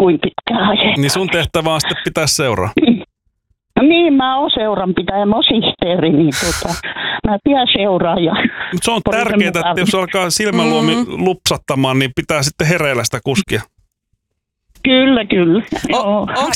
kuinka pitkään ajetaan. Niin sun tehtävä on sitten pitää seuraa. No niin, mä oon seuranpitäjä, mä oon sihteeri, niin mä pidän seuraa. Mutta se on tärkeää, että jos alkaa silmänluomi lupsattamaan, niin pitää sitten hereillä sitä kuskia. Kyllä. Onko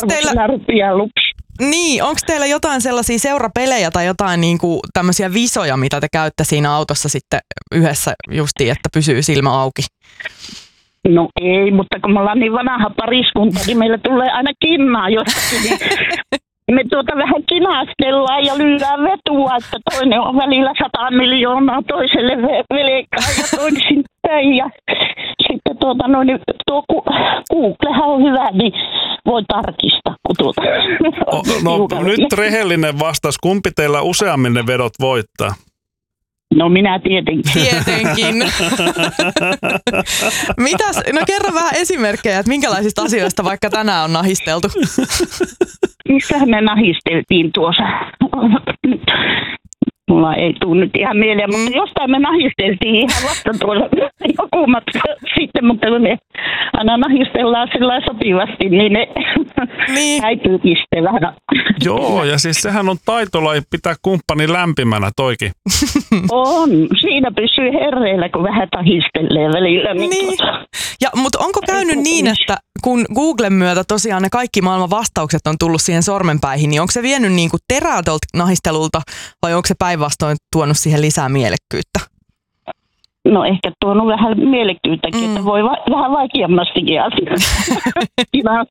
teillä jotain sellaisia seurapelejä tai jotain niinku tämmöisiä visoja, mitä te käytte siinä autossa sitten yhdessä justiin, että pysyy silmä auki? No ei, mutta kun me ollaan niin vanha pariskunta, niin meillä tulee aina kinnaa jossakin. Niin me vähän kinastellaan ja lyödään vetua, että toinen on välillä 100 miljoonaa toiselle velkaa ja toinen sinne päin. Ja sitten niin tuo Googlehan on hyvä, niin voi tarkistaa. Nyt rehellinen vastaus. Kumpi teillä useammin ne vedot voittaa? No minä tietenkin. No kerro vähän esimerkkejä, että minkälaisista asioista vaikka tänään on nahisteltu? Missähän me nahisteltiin tuossa? Mulla ei tule nyt ihan mieleen, mutta jostain me nahisteltiin ihan vasta tuolla joku matka sitten, mutta me aina nahistellaan sillä sopivasti, niin ne täytyy pistää vähän. Joo, ja siis sehän on taitolaji pitää kumppani lämpimänä toikin. On, siinä pysyy herreillä, kun vähän tahistelee välillä. Niin. Mutta onko käynyt niin, että kun Googlen myötä tosiaan ne kaikki maailman vastaukset on tullut siihen sormenpäihin, niin onko se vienyt niinku terää tuolta nahistelulta vai onko se päinvastoin tuonut siihen lisää mielekkyyttä? No ehkä tuonut vähän mielekkyyttäkin, että voi vähän vaikeammastikin asiaa.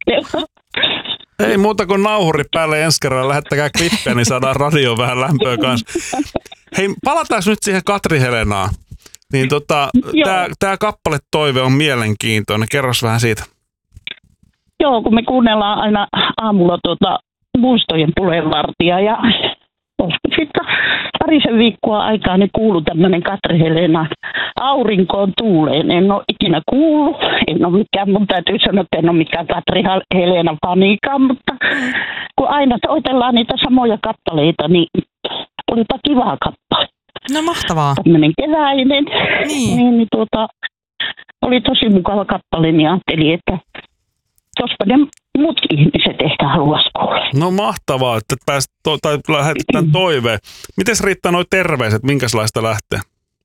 Ei muuta kuin nauhuri päälle ensi kerralla, lähettäkää klippejä, niin saadaan radioon vähän lämpöä kanssa. Hei, palataan nyt siihen Katri Helenaan. Niin tää kappale Toive on mielenkiintoinen. Kerros vähän siitä. Joo, kun me kuunnellaan aina aamulla muistojen puheenvartia ja sitten parisen viikkoa aikaa niin kuului tämmöinen Katri Helena Aurinkoon tuuleen. En ole ikinä kuullut, mun täytyy sanoa, että en ole mikään Katri Helena fanikaan, mutta kun aina soitellaan niitä samoja kappaleita, niin olipa kiva kappale. No mahtavaa. Tämmöinen keväinen. Niin, oli tosi mukava kappale, niin ajattelin, että jospa ne muutkin ihmiset ehkä haluaisi kuulla. No mahtavaa, että lähetetään Toiveen. Mites riittää noi terveiset, minkälaista lähtee?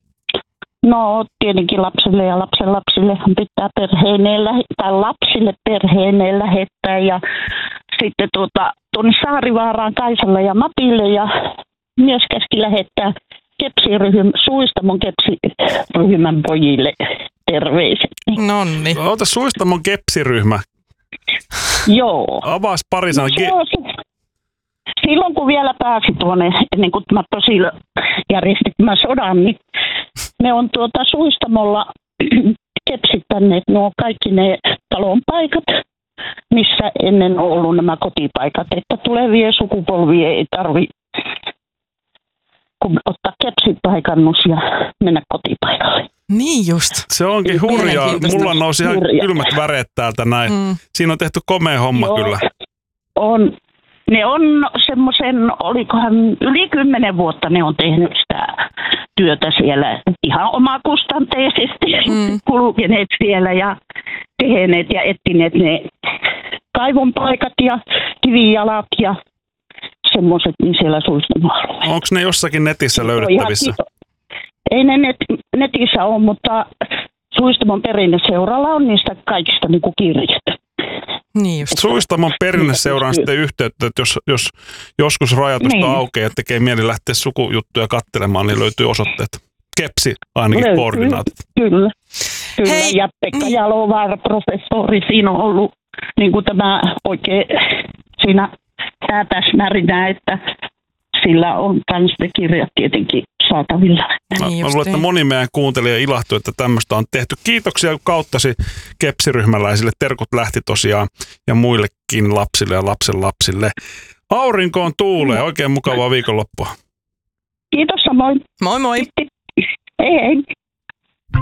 No tietenkin lapsille ja lapsenlapsillehan pitää lapsille perheineen lähettää ja sitten tuonne Saarivaaraan Kaisalle ja Matille ja myös käski lähettää Suistamon kepsiryhmän pojille terveiset. Nonni. Ota Suistamon kepsiryhmä. Joo. Avaas pari sanaa. Silloin kun vielä pääsi tuonne, ennen kuin mä tosiaan järjestin mä sodan, niin ne on Suistamolla kepsittäneet kaikki ne talon paikat, missä ennen on ollut nämä kotipaikat, että tulevien sukupolvien ei tarvitse kun ottaa kepsipaikannus ja mennä kotipaikalle. Niin just. Se onkin hurjaa. Mulla nousi ihan kylmät väreet täältä näin. Siinä on tehty komea homma. Joo, kyllä. On. Ne on semmoisen, olikohan yli 10 vuotta ne on tehnyt sitä työtä siellä ihan omakustanteisesti kulkeneet siellä ja tehneet ja etsineet ne kaivon paikat ja kivijalat ja semmoiset niin siellä Suistamalla. Onko ne jossakin netissä löydettävissä? Ei ne netissä ole, mutta Suistamon perinneseuralla on niistä kaikista niinku kirjat. Niin just. Suistamon perinneseuraan sitten yhteyttä, että jos joskus rajatusta aukeaa ja tekee mieli lähteä sukujuttuja katselemaan, niin löytyy osoitteet. Kepsi ainakin koordinaatit. Kyllä. Hei, ja Pekka Jalovaara, professori, siinä on ollut niin kuin tämä oikein siinä täsmärinä, että sillä on myös ne kirjat tietenkin saatavilla. Mä luulen, että moni meidän kuuntelija ilahtui, että tämmöistä on tehty. Kiitoksia kauttasi kepsiryhmäläisille. Terkut lähti tosiaan ja muillekin lapsille ja lapsenlapsille. Aurinkoon tuulee. Oikein mukavaa viikonloppua. Kiitos samoin. Moi moi. Hei hei.